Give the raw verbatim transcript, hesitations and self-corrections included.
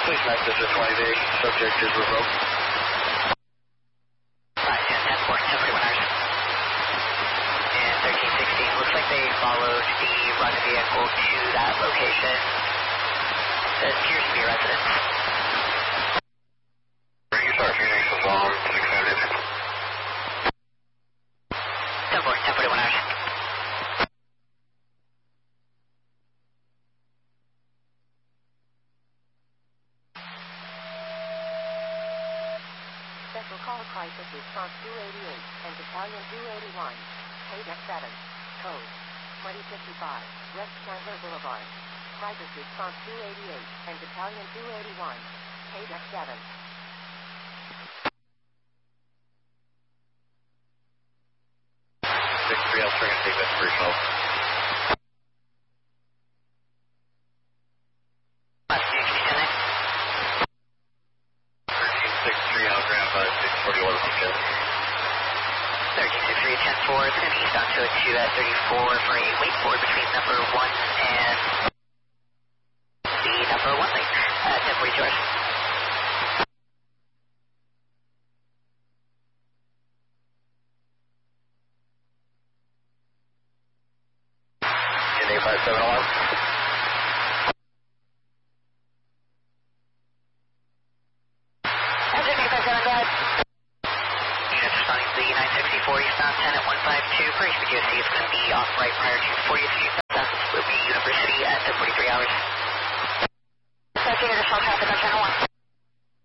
Please message at twenty days. Subject is revoked. five ten ten four, ten forty-one hours. And thirteen sixteen, looks like they followed the run vehicle to that location. It appears to be a residence. Use our Phoenix is on six hundred. ten four, ten forty-one hours. Special call crisis response two eighty-eight and battalion two eighty-one, K seven, code twenty fifty-five, West Chandler Boulevard. Crisis response two eighty-eight and battalion two eighty-one, K seven. six three, I'll try and take that pretty close. thirteen six three, I'll grab uh, six forty-one weekend. thirteen six three, ten four, it's going to be east on two oh two at thirty-four for a wait board between number one and the number one lane at ten forty-two hours. eight five seven alarm. Engine eight five seven, go ahead. Units responding to the nine sixty-four eastbound ten at one five two. For H P T O C, it's going to be off right prior to forty-three thousand. Will be University at ten forty-three hours. Associated additional traffic on channel one.